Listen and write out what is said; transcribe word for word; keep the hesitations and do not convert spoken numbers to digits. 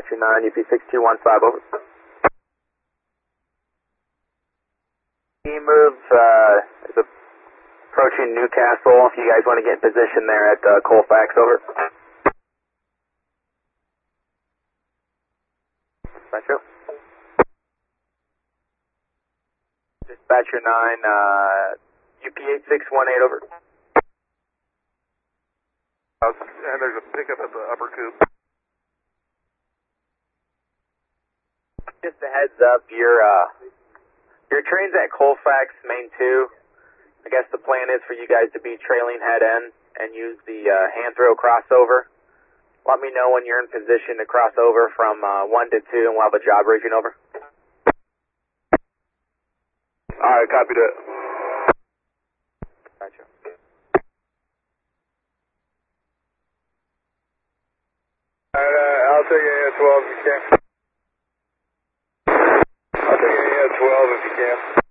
Dispatcher nine, U P six two one five, over. E-move uh, is approaching Newcastle. If you guys want to get in position there at uh, Colfax, over. Dispatcher. Dispatcher nine, uh, U P eight six one eight, over. Uh, and there's a pickup at the upper coop. Just a heads up, your uh, your train's at Colfax, Main two. I guess the plan is for you guys to be trailing head end and use the uh, hand throw crossover. Let me know when you're in position to cross over from uh, one to two, and we'll have a job region, over. Alright, copy that. Gotcha. Alright, uh, I'll take A twelve if you can. I'll take A twelve if you can.